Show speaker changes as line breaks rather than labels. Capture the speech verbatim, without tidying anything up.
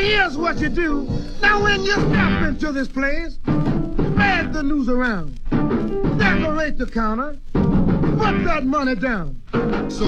Here's what you do. Now when you step into this place, spread the news around. Decorate the counter. Put that money down. So